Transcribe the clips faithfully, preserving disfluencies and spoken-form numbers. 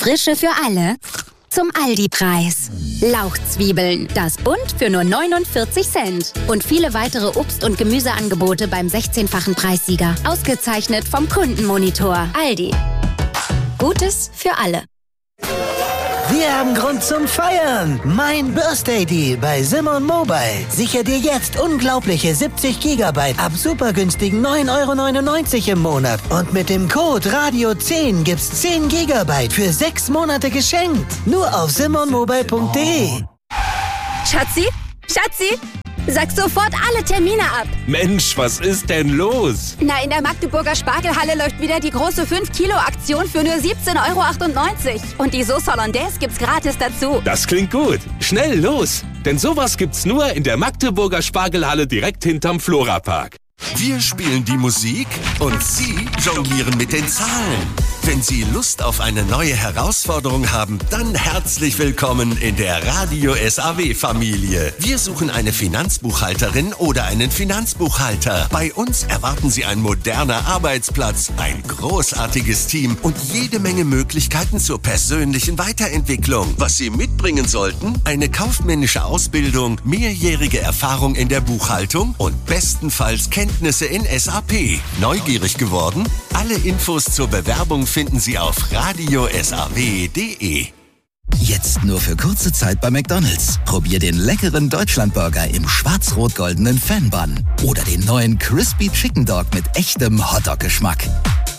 Frische für alle zum Aldi-Preis. Lauchzwiebeln, das Bund für nur neunundvierzig Cent. Und viele weitere Obst- und Gemüseangebote beim sechzehnfachen Preissieger. Ausgezeichnet vom Kundenmonitor. Aldi. Gutes für alle. Wir haben Grund zum Feiern. Mein Birthday Deal bei Simon Mobile. Sicher dir jetzt unglaubliche siebzig Gigabyte ab supergünstigen neun Euro neunundneunzig im Monat. Und mit dem Code Radio zehn gibt's zehn Gigabyte für sechs Monate geschenkt. Nur auf simon mobile punkt de. Schatzi, Schatzi, sag sofort alle Termine ab. Mensch, was ist denn los? Na, in der Magdeburger Spargelhalle läuft wieder die große fünf Kilo Aktion für nur siebzehn Euro achtundneunzig. Und die Sauce Hollandaise gibt's gratis dazu. Das klingt gut. Schnell los. Denn sowas gibt's nur in der Magdeburger Spargelhalle direkt hinterm Florapark. Wir spielen die Musik und Sie jonglieren mit den Zahlen. Wenn Sie Lust auf eine neue Herausforderung haben, dann herzlich willkommen in der Radio S A W-Familie. Wir suchen eine Finanzbuchhalterin oder einen Finanzbuchhalter. Bei uns erwarten Sie ein moderner Arbeitsplatz, ein großartiges Team und jede Menge Möglichkeiten zur persönlichen Weiterentwicklung. Was Sie mitbringen sollten? Eine kaufmännische Ausbildung, mehrjährige Erfahrung in der Buchhaltung und bestenfalls Kenntnisse in S A P. Neugierig geworden? Alle Infos zur Bewerbung finden Sie auf radio s a w punkt de. Jetzt nur für kurze Zeit bei McDonald's. Probier den leckeren Deutschlandburger im schwarz-rot-goldenen Fan-Bun. Oder den neuen Crispy Chicken Dog mit echtem Hotdog-Geschmack.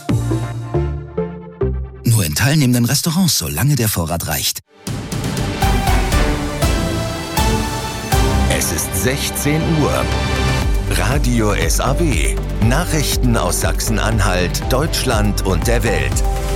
Nur in teilnehmenden Restaurants, solange der Vorrat reicht. Es ist sechzehn Uhr. Radio S A W. Nachrichten aus Sachsen-Anhalt, Deutschland und der Welt.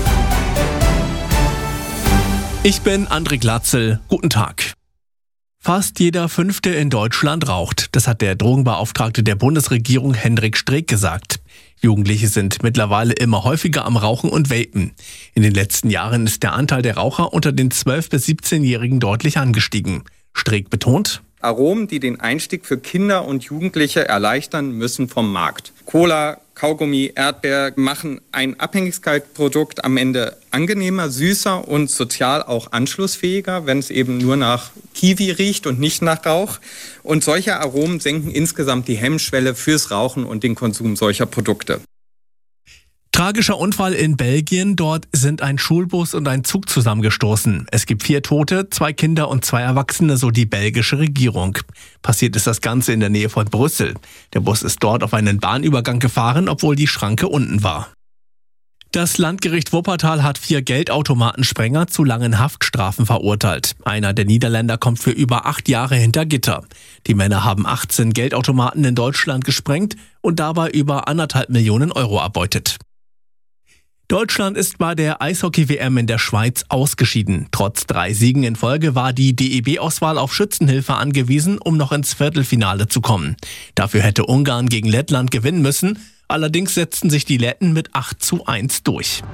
Ich bin André Glatzel. Guten Tag. Fast jeder Fünfte in Deutschland raucht. Das hat der Drogenbeauftragte der Bundesregierung Hendrik Streeck gesagt. Jugendliche sind mittlerweile immer häufiger am Rauchen und Vapen. In den letzten Jahren ist der Anteil der Raucher unter den zwölf- bis siebzehnjährigen deutlich angestiegen. Streeck betont: Aromen, die den Einstieg für Kinder und Jugendliche erleichtern, müssen vom Markt. Cola, Kaugummi, Erdbeer machen ein Abhängigkeitsprodukt am Ende angenehmer, süßer und sozial auch anschlussfähiger, wenn es eben nur nach Kiwi riecht und nicht nach Rauch. Und solche Aromen senken insgesamt die Hemmschwelle fürs Rauchen und den Konsum solcher Produkte. Tragischer Unfall in Belgien. Dort sind ein Schulbus und ein Zug zusammengestoßen. Es gibt vier Tote, zwei Kinder und zwei Erwachsene, so die belgische Regierung. Passiert ist das Ganze in der Nähe von Brüssel. Der Bus ist dort auf einen Bahnübergang gefahren, obwohl die Schranke unten war. Das Landgericht Wuppertal hat vier Geldautomatensprenger zu langen Haftstrafen verurteilt. Einer der Niederländer kommt für über acht Jahre hinter Gitter. Die Männer haben achtzehn Geldautomaten in Deutschland gesprengt und dabei über anderthalb Millionen Euro erbeutet. Deutschland ist bei der Eishockey-W M in der Schweiz ausgeschieden. Trotz drei Siegen in Folge war die D E B-Auswahl auf Schützenhilfe angewiesen, um noch ins Viertelfinale zu kommen. Dafür hätte Ungarn gegen Lettland gewinnen müssen. Allerdings setzten sich die Letten mit acht zu eins durch.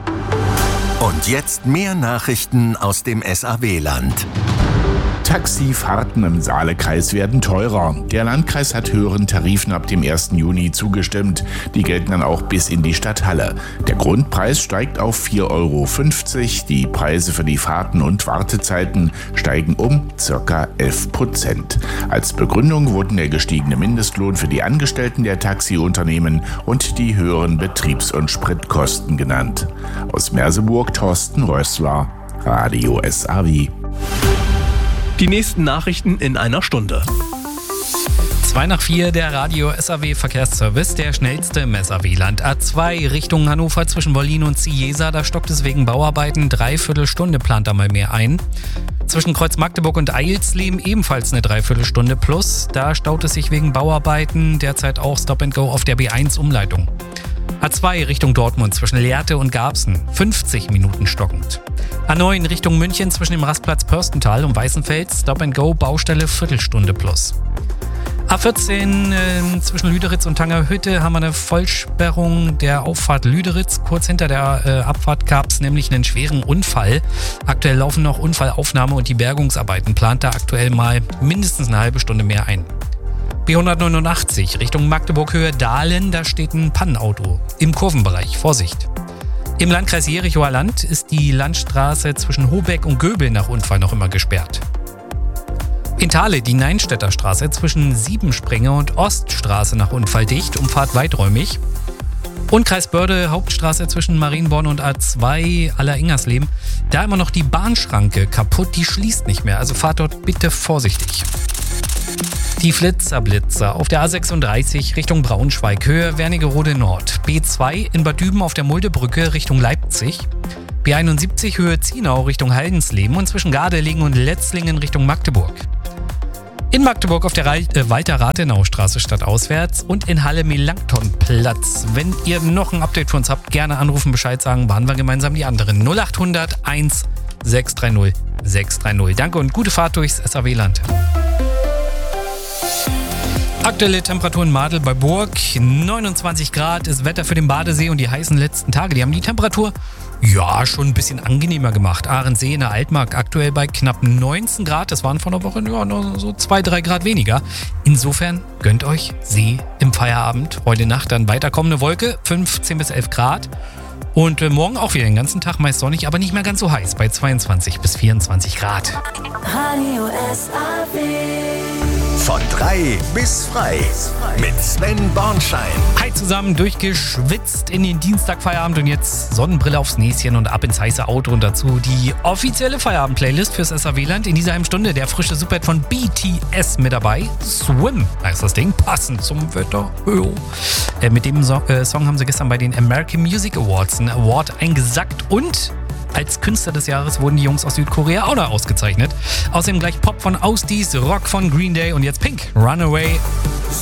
Und jetzt mehr Nachrichten aus dem S A W-Land. Taxifahrten im Saalekreis werden teurer. Der Landkreis hat höheren Tarifen ab dem ersten Juni zugestimmt. Die gelten dann auch bis in die Stadthalle. Der Grundpreis steigt auf vier Euro fünfzig. Die Preise für die Fahrten und Wartezeiten steigen um ca. elf Prozent. Als Begründung wurden der gestiegene Mindestlohn für die Angestellten der Taxiunternehmen und die höheren Betriebs- und Spritkosten genannt. Aus Merseburg Thorsten Rössler, Radio S A W. Die nächsten Nachrichten in einer Stunde. zwei nach vier, der Radio S A W Verkehrsservice, der schnellste im S A W-Land. A zwei Richtung Hannover zwischen Wollin und Ciesa, da stockt es wegen Bauarbeiten. Dreiviertelstunde plant da mal mehr ein. Zwischen Kreuz Magdeburg und Eilsleben ebenfalls eine Dreiviertelstunde plus. Da staut es sich wegen Bauarbeiten. Derzeit auch Stop and Go auf der B eins Umleitung. A zwei Richtung Dortmund zwischen Lehrte und Garbsen, fünfzig Minuten stockend. A neun Richtung München zwischen dem Rastplatz Pörstental und Weißenfels, Stop and Go, Baustelle, Viertelstunde plus. A vierzehn äh, zwischen Lüderitz und Tangerhütte haben wir eine Vollsperrung der Auffahrt Lüderitz. Kurz hinter der äh, Abfahrt gab es nämlich einen schweren Unfall. Aktuell laufen noch Unfallaufnahme und die Bergungsarbeiten. Plant da aktuell mal mindestens eine halbe Stunde mehr ein. B hundertneunundachtzig Richtung Magdeburg Höhe Dahlen, da steht ein Pannenauto im Kurvenbereich. Vorsicht. Im Landkreis Jerichoer Land ist die Landstraße zwischen Hobeck und Göbel nach Unfall noch immer gesperrt. In Thale die Neinstädter Straße zwischen Siebensprenge und Oststraße nach Unfall dicht, Umfahrt weiträumig. Und Kreis Börde, Hauptstraße zwischen Marienborn und A zwei Aller-Ingersleben. Da immer noch die Bahnschranke kaputt, die schließt nicht mehr, also fahrt dort bitte vorsichtig. Die Flitzerblitzer auf der A sechsunddreißig Richtung Braunschweig, Höhe Wernigerode Nord. B zwei in Bad Düben auf der Muldebrücke Richtung Leipzig. B einundsiebzig Höhe Zienau Richtung Haldensleben und zwischen Gardelegen und Letzlingen Richtung Magdeburg. In Magdeburg auf der äh, Walter-Rathenau-Straße stadtauswärts und in Halle Melanchthonplatz. Wenn ihr noch ein Update für uns habt, gerne anrufen, Bescheid sagen, waren wir gemeinsam die anderen. null acht hundert eins sechs drei null sechs drei null. Danke und gute Fahrt durchs S A W-Land. Aktuelle Temperatur in Madel bei Burg, neunundzwanzig Grad, ist Wetter für den Badesee und die heißen letzten Tage. Die haben die Temperatur ja schon ein bisschen angenehmer gemacht. Ahrensee in der Altmark aktuell bei knapp neunzehn Grad. Das waren vor einer Woche ja, nur so zwei, drei Grad weniger. Insofern gönnt euch See im Feierabend. Heute Nacht dann weiter kommende Wolke, fünfzehn bis elf Grad. Und äh, morgen auch wieder den ganzen Tag meist sonnig, aber nicht mehr ganz so heiß bei zweiundzwanzig bis vierundzwanzig Grad. Radio S A W. Von drei bis frei mit Sven Bornschein. Hi zusammen, durchgeschwitzt in den Dienstagfeierabend und jetzt Sonnenbrille aufs Näschen und ab ins heiße Auto und dazu die offizielle Feierabend-Playlist fürs S A W-Land. In dieser halben Stunde der frische Superhit von B T S mit dabei. Swim heißt das Ding, passend zum Wetter. Äh, mit dem so- äh, Song haben sie gestern bei den American Music Awards einen Award eingesackt und als Künstler des Jahres wurden die Jungs aus Südkorea auch noch ausgezeichnet. Außerdem gleich Pop von Ausdies, Rock von Green Day und jetzt Pink, Runaway.